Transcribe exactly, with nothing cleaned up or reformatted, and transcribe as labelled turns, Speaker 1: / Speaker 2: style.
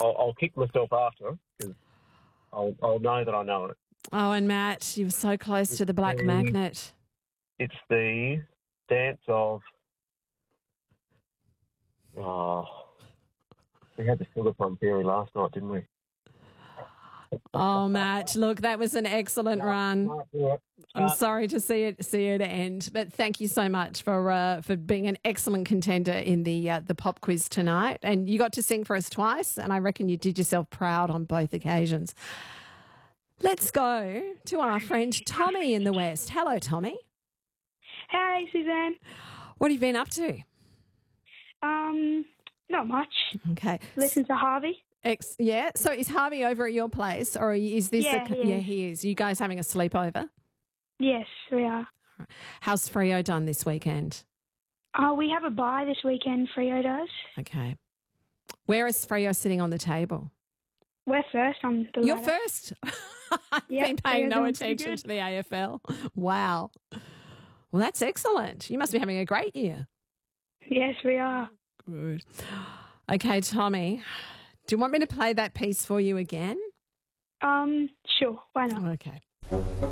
Speaker 1: I'll, I'll kick myself after because I'll, I'll know that I know it.
Speaker 2: Oh, and Matt, you were so close to the black
Speaker 1: Um,
Speaker 2: magnet.
Speaker 1: It's the dance of... Oh, we had the Silicon Theory last night, didn't we?
Speaker 2: Oh, Matt, look, that was an excellent run. I'm sorry to see it see it end, but thank you so much for uh, for being an excellent contender in the uh, the pop quiz tonight. And you got to sing for us twice, and I reckon you did yourself proud on both occasions. Let's go to our friend Tommy in the West. Hello, Tommy.
Speaker 3: Hey, Suzanne.
Speaker 2: What have you been up to?
Speaker 3: Um, not much.
Speaker 2: Okay.
Speaker 3: Listen to Harvey.
Speaker 2: Ex- yeah. So is Harvey over at your place, or is this?
Speaker 3: Yeah,
Speaker 2: a,
Speaker 3: he
Speaker 2: yeah,
Speaker 3: is.
Speaker 2: he is. You guys having a sleepover?
Speaker 3: Yes, we are.
Speaker 2: How's Freo done this weekend?
Speaker 3: Uh, we have a bye this weekend, Freo does.
Speaker 2: Okay. Where is Freo sitting on the table?
Speaker 3: We're first on the
Speaker 2: You're
Speaker 3: ladder.
Speaker 2: first. I've
Speaker 3: Yep,
Speaker 2: been paying
Speaker 3: Freo's
Speaker 2: no
Speaker 3: doing pretty
Speaker 2: attention
Speaker 3: good.
Speaker 2: to the A F L. Wow. Well, that's excellent. You must be having a great year.
Speaker 3: Yes, we are.
Speaker 2: Good. Okay, Tommy, do you want me to play that piece for you again?
Speaker 3: Um, sure, why not?
Speaker 2: Okay.